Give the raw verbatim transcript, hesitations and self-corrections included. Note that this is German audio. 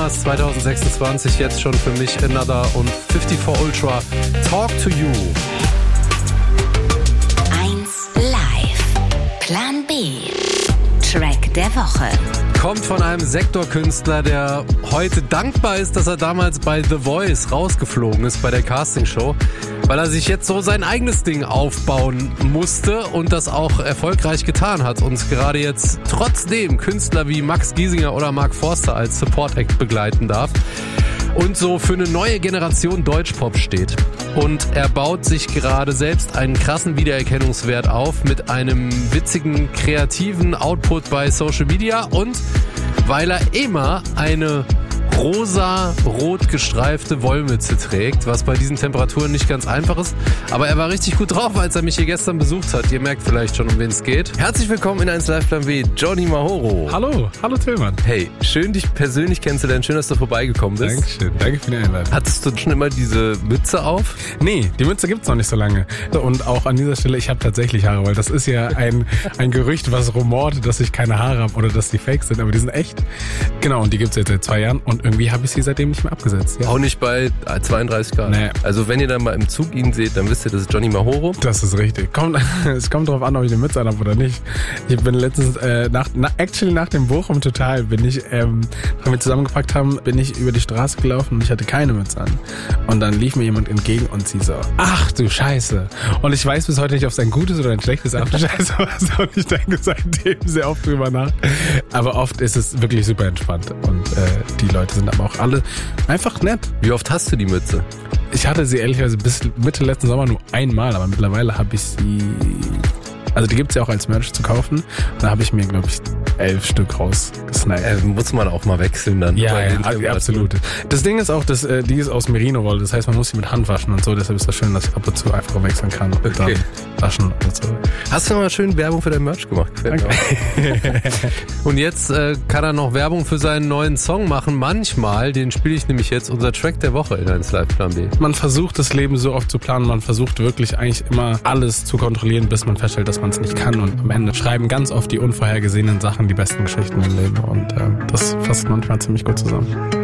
Thomas, zwanzig sechsundzwanzig, jetzt schon für mich Another und vierundfünfzig Ultra, Talk to You. eins Live, Plan B, Track der Woche. Kommt von einem Sektorkünstler, der heute dankbar ist, dass er damals bei The Voice rausgeflogen ist, bei der Castingshow, weil er sich jetzt so sein eigenes Ding aufbauen musste und das auch erfolgreich getan hat und gerade jetzt trotzdem Künstler wie Max Giesinger oder Mark Forster als Support-Act begleiten darf und so für eine neue Generation Deutschpop steht. Und er baut sich gerade selbst einen krassen Wiedererkennungswert auf mit einem witzigen, kreativen Output bei Social Media und weil er immer eine rosa-rot gestreifte Wollmütze trägt, was bei diesen Temperaturen nicht ganz einfach ist. Aber er war richtig gut drauf, als er mich hier gestern besucht hat. Ihr merkt vielleicht schon, um wen es geht. Herzlich willkommen in eins Live Plan B, Johnny Mahoro. Hallo, hallo Tillmann. Hey, schön dich persönlich kennenzulernen. Schön, dass du vorbeigekommen bist. Dankeschön, danke für die Einladung. Hattest du schon immer diese Mütze auf? Nee, die Mütze gibt's noch nicht so lange. Und auch an dieser Stelle, ich habe tatsächlich Haare, weil das ist ja ein, ein Gerücht, was rumort, dass ich keine Haare habe oder dass die fake sind, aber die sind echt. Genau, und die gibt's jetzt seit zwei Jahren und irgendwie habe ich sie seitdem nicht mehr abgesetzt. Ja. Auch nicht bei zweiunddreißig Grad? Nee. Also wenn ihr dann mal im Zug ihn seht, dann wisst ihr, das ist Johnny Mahoro. Das ist richtig. Kommt, es kommt drauf an, ob ich eine Mütze anhabe oder nicht. Ich bin letztens, äh, nach, na, actually nach dem Bochum total, bin ich, ähm, wenn wir zusammengepackt haben, bin ich über die Straße gelaufen und ich hatte keine Mütze an. Und dann lief mir jemand entgegen und sie so, ach du Scheiße. Und ich weiß bis heute nicht, ob es ein gutes oder ein schlechtes Ach du Scheiße war. Und ich denke seitdem sehr oft drüber nach. Aber oft ist es wirklich super entspannt. Und äh, die Leute sind aber auch alle einfach nett. Wie oft hast du die Mütze? Ich hatte sie ehrlicherweise bis Mitte letzten Sommer nur einmal, aber mittlerweile habe ich sie... Also die gibt's ja auch als Merch zu kaufen. Da habe ich mir, glaube ich, elf Stück rausgesnackt. Äh, muss man auch mal wechseln dann. Ja, ja, ja, absolut. Das Ding ist auch, dass äh, die ist aus Merino-Wolle. Das heißt, man muss sie mit Hand waschen und so. Deshalb ist das schön, dass ich ab und zu einfach wechseln kann und okay. dann waschen und so. Hast du noch mal schön Werbung für dein Merch gemacht? Danke. Und jetzt äh, kann er noch Werbung für seinen neuen Song machen. Manchmal, den spiele ich nämlich jetzt, unser Track der Woche in eins Live Plan B. Man versucht das Leben so oft zu planen. Man versucht wirklich eigentlich immer alles zu kontrollieren, bis man feststellt, dass man es nicht kann. Und am Ende schreiben ganz oft die unvorhergesehenen Sachen die besten Geschichten im Leben. Und äh, das fasst manchmal ziemlich gut zusammen.